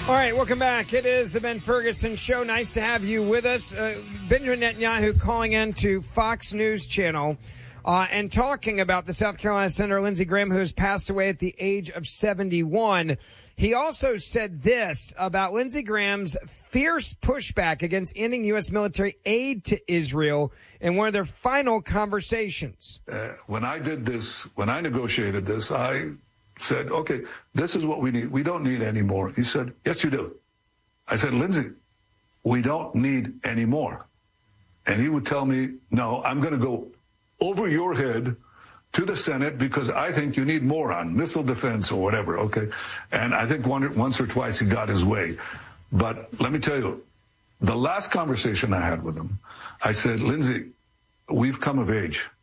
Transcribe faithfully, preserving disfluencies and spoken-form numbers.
All right, welcome back. It is the Ben Ferguson Show. Nice to have you with us. Uh, Benjamin Netanyahu calling in to Fox News Channel uh, and talking about the South Carolina Senator Lindsey Graham, who has passed away at the age of seventy-one. He also said this about Lindsey Graham's fierce pushback against ending U S military aid to Israel in one of their final conversations. Uh, when I did this, when I negotiated this, I said, okay, this is what we need. We don't need any more. He said, yes, you do. I said, Lindsey, we don't need any more. And he would tell me, no, I'm going to go over your head to the Senate because I think you need more on missile defense or whatever, okay? And I think one, once or twice he got his way. But let me tell you, the last conversation I had with him, I said, Lindsey, we've come of age.